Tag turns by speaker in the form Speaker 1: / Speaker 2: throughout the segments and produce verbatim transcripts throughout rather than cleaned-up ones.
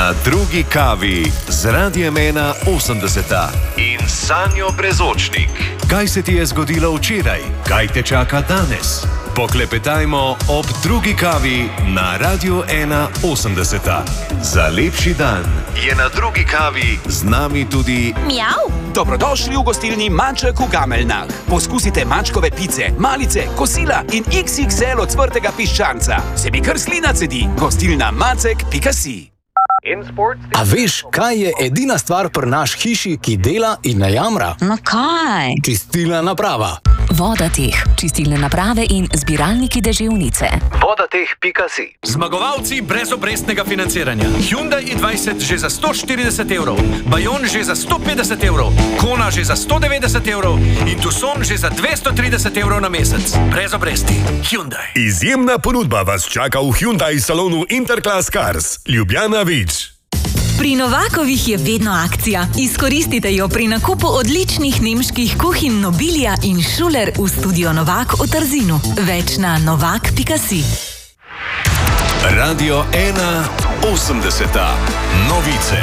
Speaker 1: Na drugi kavi z Radiem ena osemdeseta in Sanjo Brezočnik. Kaj se ti je zgodilo včeraj? Kaj te čaka danes? Poklepetajmo ob drugi kavi na Radiu ena osemdeseta. Za lepši dan je na drugi kavi z nami tudi
Speaker 2: Mjav.
Speaker 3: Dobrodošli v gostilni Maček v Gameljnah. Poskusite mačkove pice, malice, kosila in iks iks el ocvrtega piščanca. Se mi kar slina cedi. Gostilna macek pika si.
Speaker 4: A veš, kaj je edina stvar pri naš hiši, ki dela in ne jamra?
Speaker 2: No kaj?
Speaker 4: Čistilna naprava.
Speaker 5: Vodateh, čistilne naprave in zbiralniki deževnice.
Speaker 4: vodateh pika si.
Speaker 6: Zmagovalci brezobrestnega financiranja. Hyundai i dvajset že za sto štirideset evrov, Bayon že za sto petdeset evrov, Kona že za sto devetdeset evrov in Tucson že za dvesto trideset evrov na mesec. Brezobresti. Hyundai.
Speaker 1: Izjemna ponudba vas čaka v Hyundai salonu Interclass Cars. Ljubljana Vič.
Speaker 7: Pri Novakovih je vedno akcija. Izkoristite jo pri nakupu odličnih nemških kuhinj Nobilia in Schuler v studio Novak v Trzinu. Več na novak pika si.
Speaker 1: Radio ena osemdeseta. Novice.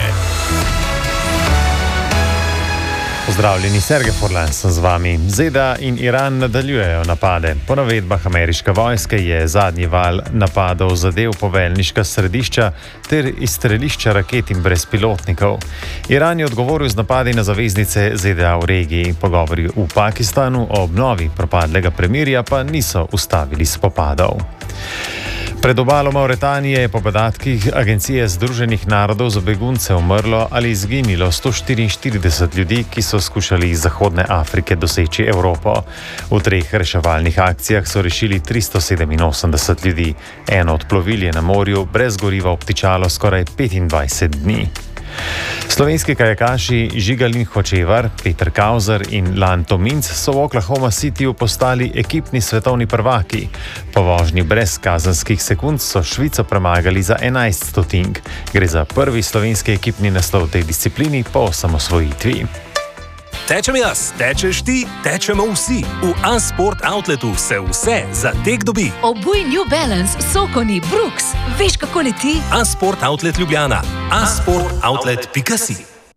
Speaker 8: Pozdravljeni, Sergej Forlan sem z vami. ZDA in Iran nadaljujejo napade. Po navedbah ameriške vojske je zadnji val napadov zadev poveljniška središča ter izstrelišča raket in brezpilotnikov. Iran je odgovoril z napadi na zaveznice ZDA v regiji. Pogovori v Pakistanu o obnovi propadlega premirja pa niso ustavili spopadov. Pred obalo Mauretanije je po podatkih Agencije Združenih narodov za begunce umrlo ali izginilo sto štiriinštirideset ljudi, ki so skušali iz Zahodne Afrike doseči Evropo. V treh reševalnih akcijah so rešili tristo sedeminosemdeset ljudi. Eno od plovil je na morju brez goriva obtičalo skoraj petindvajset dni. Slovenski kajakaši Žigalin Hočevar, Peter Kauzer in Lan Tominc so v Oklahoma Cityju postali ekipni svetovni prvaki. Po vožnji brez kazenskih sekund so Švico premagali za enajst stotink. Gre za prvi slovenski ekipni naslov v tej disciplini po osamosvojitvi.
Speaker 9: Tečem jaz, tečeš ti, tečemo vsi. V Unsport Outletu se vse za tek dobi.
Speaker 7: Obuj New Balance, Sokoni, Brooks. Veš, kako leti?
Speaker 9: Unsport Outlet Ljubljana. unsport outlet pika si.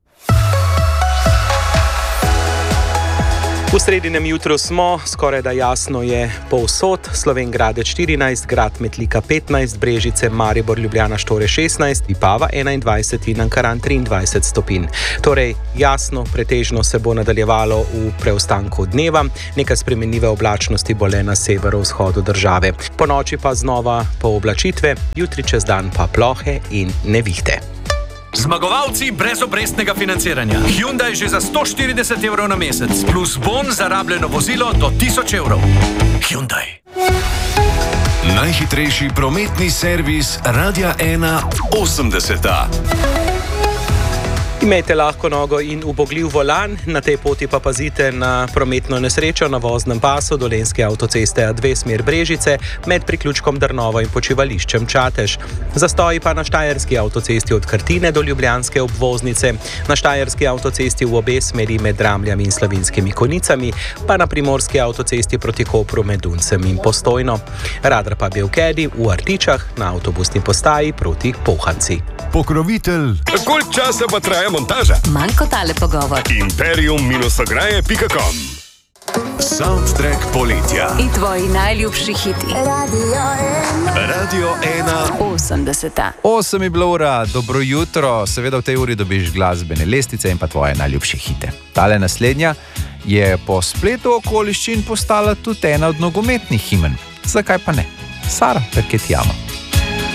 Speaker 10: V sredinem jutru smo, skoraj da jasno je povsod, Slovenj Gradec štirinajst, Grad Metlika petnajst, Brežice, Maribor, Ljubljana Štore šestnajst, Vipava enaindvajset in Ankaran triindvajset stopinj. Torej, jasno, pretežno se bo nadaljevalo v preostanku dneva, nekaj spremenljive oblačnosti bo le na severovzhodu države. Po noči pa znova pooblačitve, jutri čez dan pa plohe in nevihte.
Speaker 6: Zmagovalci brezobrestnega financiranja. Hyundai že za sto štirideset evrov na mesec, plus bon za rabljeno vozilo do tisoč evrov. Hyundai.
Speaker 1: Najhitrejši prometni servis Radia ena osemdeseta.
Speaker 10: Imejte lahko nogo in ubogljiv volan, na tej poti pa pazite na prometno nesrečo na voznem pasu Dolenjske avtoceste A dve smer Brežice med priključkom Drnovo in počivališčem Čatež. Zastoji pa na Štajerski avtocesti od Krtine do Ljubljanske obvoznice, na Štajerski avtocesti v obe smeri med Dramljami in Slavinskimi Konicami, pa na Primorski avtocesti proti Kopru med Duncem in Postojno. Radar pa Belkedi v Artičah na avtobusni postaji proti Pohanci.
Speaker 1: Pokrovitelj. Koliko časa pa traja montaža?
Speaker 5: Manj kot tale pogovor.
Speaker 1: imperium ograje pika com. Soundtrack poletja.
Speaker 5: In tvoji najljubši hiti.
Speaker 1: Radio ena
Speaker 5: osemdeseta.
Speaker 11: Osem je bila ura, dobro jutro. Seveda v tej uri dobiš glasbene lestice in pa tvoje najljubše hite. Tale naslednja je po spletu okoliščin postala tudi ena od nogometnih himen. Zakaj pa ne? Sara, perché ti amo.